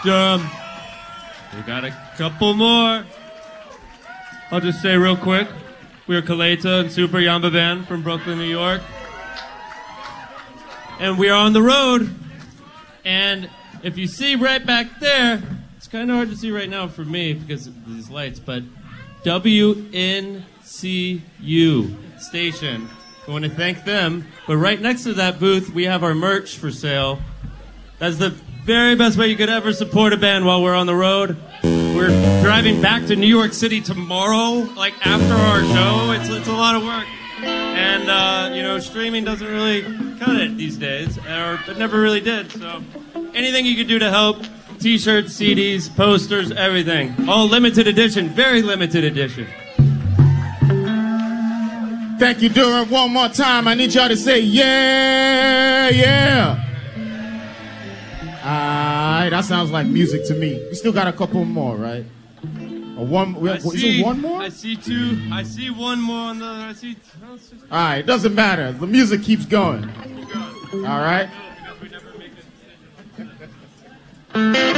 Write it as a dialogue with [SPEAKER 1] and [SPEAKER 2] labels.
[SPEAKER 1] We got a couple more. I'll just say real quick, we are Kaleta and Super Yamba Band from Brooklyn, New York. And we are on the road. And if you see right back there, it's kind of hard to see right now for me because of these lights, but WNCU station. I want to thank them. But right next to that booth, we have our merch for sale. That's the very best way you could ever support a band while we're on the road. We're driving back to New York City tomorrow, like after our show. It's a lot of work. And, streaming doesn't really cut it these days, or it never really did. So anything you could do to help, T-shirts, CDs, posters, everything. All limited edition, very limited edition.
[SPEAKER 2] Thank you, Durham. One more time. I need y'all to say, yeah, yeah. All right, that sounds like music to me. We still got a couple more, right? Is it one more?
[SPEAKER 1] I see two. I see one more on the.
[SPEAKER 2] All right, doesn't matter. The music keeps going. All right.